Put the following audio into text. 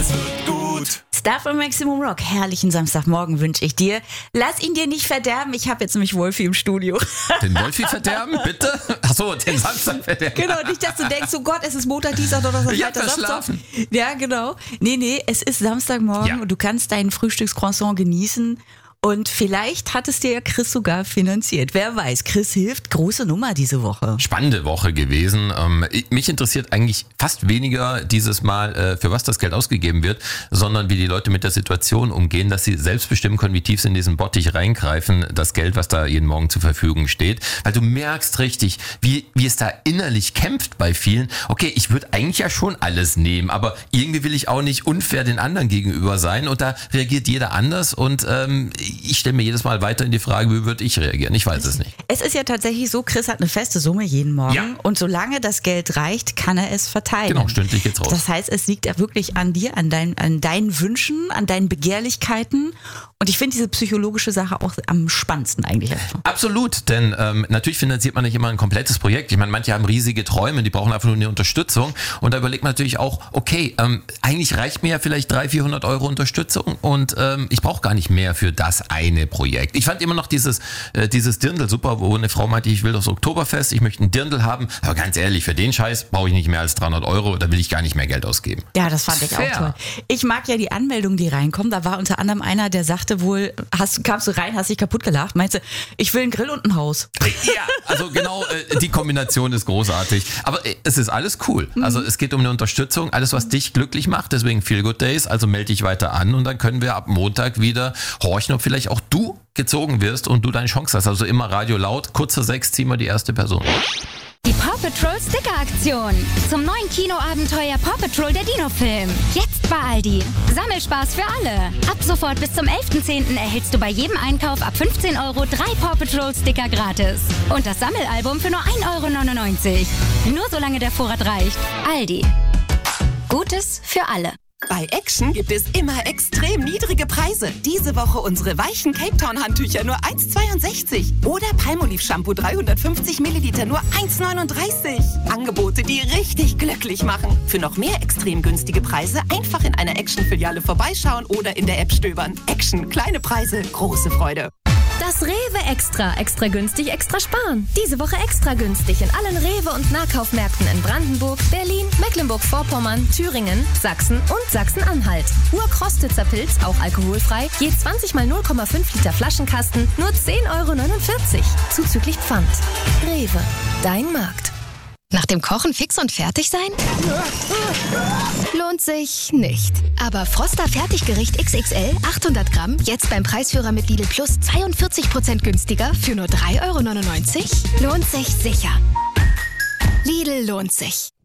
es wird gut. Star von Maximum Rock, herrlichen Samstagmorgen wünsche ich dir. Lass ihn dir nicht verderben, ich habe jetzt nämlich Wolfi im Studio. Den Wolfi verderben, bitte? Achso, den Samstag verderben. Genau, nicht, dass du denkst, oh Gott, es ist Montag, Dienstag, Donnerstag, Ich hab Freitag, Samstag. verschlafen. Ja, genau. Nee, es ist Samstagmorgen Ja. und du kannst deinen Frühstückscroissant genießen. Und vielleicht hat es dir ja Chris sogar finanziert. Wer weiß, Chris hilft, große Nummer diese Woche. Spannende Woche gewesen. Mich interessiert eigentlich fast weniger dieses Mal, für was das Geld ausgegeben wird, sondern wie die Leute mit der Situation umgehen, dass sie selbst bestimmen können, wie tief sie in diesen Bottich reingreifen, das Geld, was da jeden Morgen zur Verfügung steht. Weil du merkst richtig, wie es da innerlich kämpft bei vielen. Okay, ich würde eigentlich ja schon alles nehmen, aber irgendwie will ich auch nicht unfair den anderen gegenüber sein und da reagiert jeder anders und ich stelle mir jedes Mal weiterhin die Frage, wie würde ich reagieren? Ich weiß es nicht. Es ist ja tatsächlich so, Chris hat eine feste Summe jeden Morgen Ja. und solange das Geld reicht, kann er es verteilen. Genau, stündlich geht's raus. Das heißt, es liegt ja wirklich an dir, an deinen Wünschen, an deinen Begehrlichkeiten und ich finde diese psychologische Sache auch am spannendsten eigentlich. Absolut, denn natürlich finanziert man nicht immer ein komplettes Projekt. Ich meine, manche haben riesige Träume, die brauchen einfach nur eine Unterstützung und da überlegt man natürlich auch, okay, eigentlich reicht mir ja vielleicht 300-400 Euro Unterstützung und ich brauche gar nicht mehr für das eine Projekt. Ich fand immer noch dieses Dirndl super, wo eine Frau meinte, ich will das Oktoberfest, ich möchte ein Dirndl haben, aber ganz ehrlich, für den Scheiß brauche ich nicht mehr als 300 Euro, da will ich gar nicht mehr Geld ausgeben. Ja, das fand ich Fair. auch toll. Ich mag ja die Anmeldungen, die reinkommen. Da war unter anderem einer, der sagte wohl, kamst du rein, hast dich kaputt gelacht, meinst du, ich will einen Grill und ein Haus. Ja, also genau, die Kombination ist großartig. Aber es ist alles cool. Also es geht um eine Unterstützung, alles was dich glücklich macht, deswegen Feel Good Days, also melde dich weiter an und dann können wir ab Montag wieder horchen, ob vielleicht auch du gezogen wirst und du deine Chance hast. Also immer Radio laut, kurz vor 6 ziehen wir die erste Person. Die Paw Patrol Sticker-Aktion. Zum neuen Kinoabenteuer Paw Patrol der Dino-Film. Jetzt bei Aldi. Sammelspaß für alle. Ab sofort bis zum 11.10. erhältst du bei jedem Einkauf ab 15 Euro 3 Paw Patrol Sticker gratis. Und das Sammelalbum für nur 1,99 Euro. Nur solange der Vorrat reicht. Aldi. Gutes für alle. Bei Action gibt es immer extrem niedrige Preise. Diese Woche unsere weichen Cape Town Handtücher nur 1,62. Oder Palmolive Shampoo 350 Milliliter nur 1,39. Angebote, die richtig glücklich machen. Für noch mehr extrem günstige Preise einfach in einer Action-Filiale vorbeischauen oder in der App stöbern. Action, kleine Preise, große Freude. Das Rewe Extra. Extra günstig, extra sparen. Diese Woche extra günstig in allen Rewe- und Nahkaufmärkten in Brandenburg, Berlin, Mecklenburg-Vorpommern, Thüringen, Sachsen und Sachsen-Anhalt. Urkrostitzer Pilz, auch alkoholfrei, je 20 mal 0,5 Liter Flaschenkasten, nur 10,49 Euro. Zuzüglich Pfand. Rewe, dein Markt. Nach dem Kochen fix und fertig sein? Lohnt sich nicht. Aber Froster Fertiggericht XXL 800 Gramm jetzt beim Preisführer mit Lidl Plus 42% günstiger für nur 3,99 Euro? Lohnt sich sicher. Lidl lohnt sich.